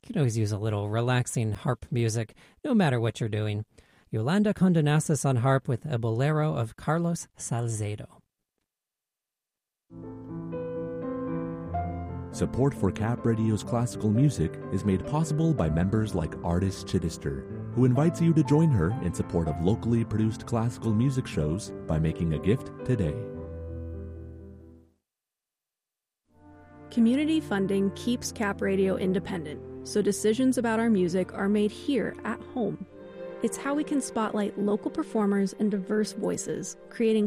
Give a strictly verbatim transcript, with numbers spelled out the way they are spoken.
You can always use a little relaxing harp music, no matter what you're doing. Yolanda Condonasis on harp with a bolero of Carlos Salcedo. Support for Cap Radio's classical music is made possible by members like Artist Chittister, who invites you to join her in support of locally produced classical music shows by making a gift today. Community funding keeps Cap Radio independent, so decisions about our music are made here at home. It's how we can spotlight local performers and diverse voices, creating